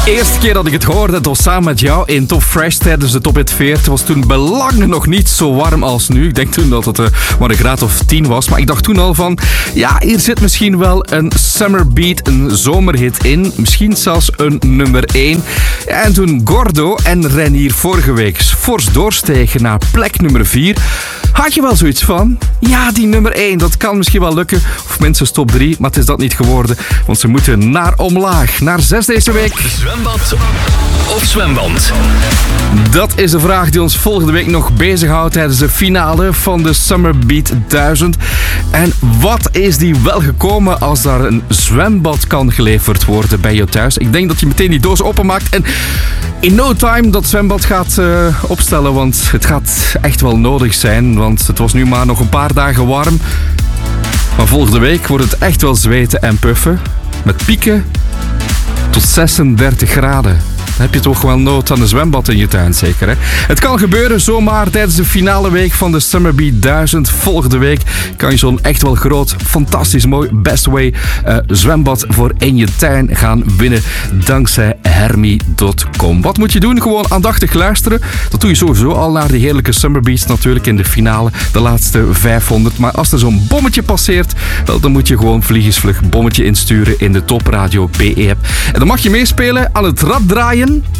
Eerste keer dat ik het hoorde, het was samen met jou in Top Fresh tijdens de Top Hit 40. Het was toen belangen nog niet zo warm als nu. Ik denk toen dat het maar een graad of 10 was. Maar ik dacht toen al van, ja, hier zit misschien wel een summer beat, een zomerhit in. Misschien zelfs een nummer 1. En toen Gordo en Renier vorige week fors doorstegen naar plek nummer 4... had je wel zoiets van, ja, die nummer 1, dat kan misschien wel lukken. Of minstens top 3, maar het is dat niet geworden. Want ze moeten naar omlaag, naar 6 deze week. Zwembad of zwemband? Dat is de vraag die ons volgende week nog bezighoudt tijdens de finale van de Summer Beat 1000. En wat is die wel gekomen als daar een zwembad kan geleverd worden bij je thuis? Ik denk dat je meteen die doos openmaakt en in no time dat zwembad gaat opstellen, want het gaat echt wel nodig zijn. Want het was nu maar nog een paar dagen warm. Maar volgende week wordt het echt wel zweten en puffen. Met pieken tot 36 graden. Dan heb je toch wel nood aan een zwembad in je tuin, zeker, hè? Het kan gebeuren zomaar tijdens de finale week van de Summer Beat 1000. Volgende week kan je zo'n echt wel groot, fantastisch mooi Best Way zwembad voor in je tuin gaan winnen. Dankzij Hermie.com. Wat moet je doen? Gewoon aandachtig luisteren. Dat doe je sowieso al naar de heerlijke Summer Beats natuurlijk in de finale. De laatste 500. Maar als er zo'n bommetje passeert, wel, dan moet je gewoon vliegensvlug bommetje insturen in de Top Radio PE-app. En dan mag je meespelen aan het rad draaien.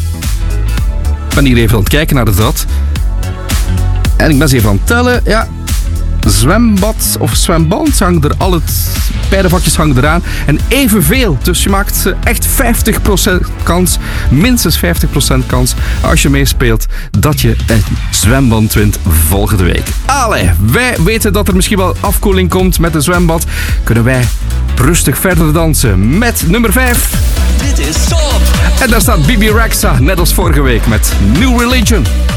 Ik ben hier even aan het kijken naar het rad. En ik ben ze even aan het tellen. Ja, zwembad of zwemband hangt er al beide vakjes hangen eraan. En evenveel. Dus je maakt echt 50% kans. Minstens 50% kans als je meespeelt dat je een zwemband wint volgende week. Allee, wij weten dat er misschien wel afkoeling komt met een zwembad. Kunnen wij rustig verder dansen met nummer 5. Dit is Top. En daar staat Bibi Rexha, net als vorige week met New Religion.